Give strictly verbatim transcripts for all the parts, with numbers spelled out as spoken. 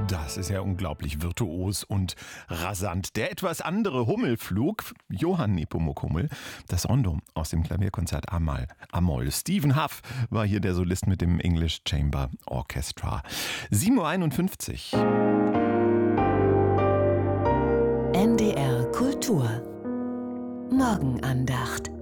Das ist ja unglaublich virtuos und rasant. Der etwas andere Hummelflug, Johann Nepomuk Hummel, das Rondo aus dem Klavierkonzert Amal, Amol. Stephen Huff war hier der Solist mit dem English Chamber Orchestra. sieben Uhr einundfünfzig. N D R Kultur Morgenandacht.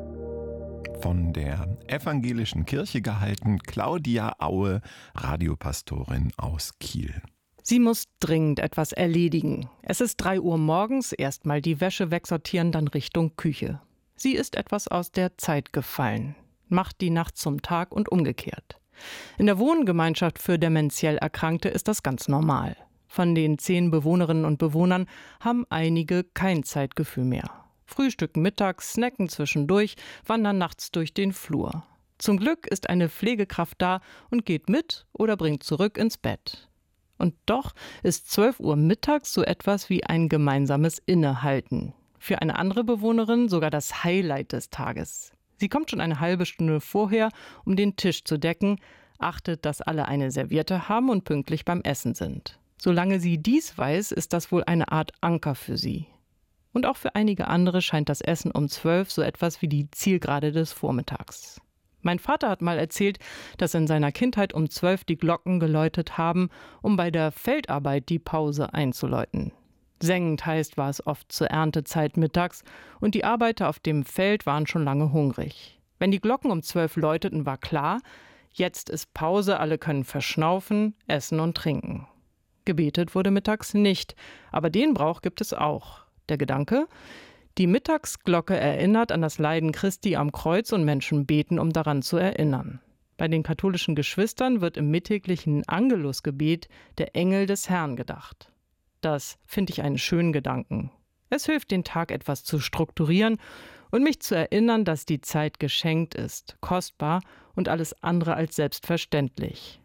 Von der evangelischen Kirche gehalten, Claudia Aue, Radiopastorin aus Kiel. Sie muss dringend etwas erledigen. Es ist drei Uhr morgens, erstmal die Wäsche wegsortieren, dann Richtung Küche. Sie ist etwas aus der Zeit gefallen, macht die Nacht zum Tag und umgekehrt. In der Wohngemeinschaft für dementiell Erkrankte ist das ganz normal. Von den zehn Bewohnerinnen und Bewohnern haben einige kein Zeitgefühl mehr. Frühstücken mittags, snacken zwischendurch, wandern nachts durch den Flur. Zum Glück ist eine Pflegekraft da und geht mit oder bringt zurück ins Bett. Und doch ist zwölf Uhr mittags so etwas wie ein gemeinsames Innehalten. Für eine andere Bewohnerin sogar das Highlight des Tages. Sie kommt schon eine halbe Stunde vorher, um den Tisch zu decken, achtet, dass alle eine Serviette haben und pünktlich beim Essen sind. Solange sie dies weiß, ist das wohl eine Art Anker für sie. Und auch für einige andere scheint das Essen um zwölf so etwas wie die Zielgerade des Vormittags. Mein Vater hat mal erzählt, dass in seiner Kindheit um zwölf die Glocken geläutet haben, um bei der Feldarbeit die Pause einzuläuten. Sengend heißt, war es oft zur Erntezeit mittags und die Arbeiter auf dem Feld waren schon lange hungrig. Wenn die Glocken um zwölf läuteten, war klar, jetzt ist Pause, alle können verschnaufen, essen und trinken. Gebetet wurde mittags nicht, aber den Brauch gibt es auch. Der Gedanke: Die Mittagsglocke erinnert an das Leiden Christi am Kreuz und Menschen beten, um daran zu erinnern. Bei den katholischen Geschwistern wird im mittäglichen Angelusgebet der Engel des Herrn gedacht. Das finde ich einen schönen Gedanken. Es hilft, den Tag etwas zu strukturieren und mich zu erinnern, dass die Zeit geschenkt ist, kostbar und alles andere als selbstverständlich.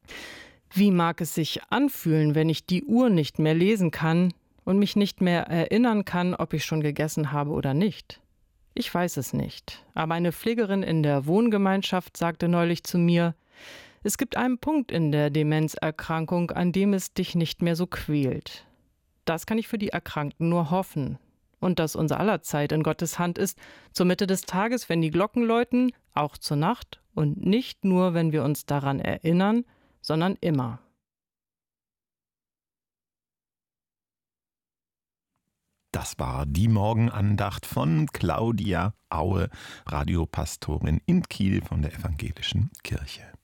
Wie mag es sich anfühlen, wenn ich die Uhr nicht mehr lesen kann und mich nicht mehr erinnern kann, ob ich schon gegessen habe oder nicht? Ich weiß es nicht. Aber eine Pflegerin in der Wohngemeinschaft sagte neulich zu mir: Es gibt einen Punkt in der Demenzerkrankung, an dem es dich nicht mehr so quält. Das kann ich für die Erkrankten nur hoffen. Und dass unser aller Zeit in Gottes Hand ist, zur Mitte des Tages, wenn die Glocken läuten, auch zur Nacht und nicht nur, wenn wir uns daran erinnern, sondern immer. Das war die Morgenandacht von Claudia Aue, Radiopastorin in Kiel von der evangelischen Kirche.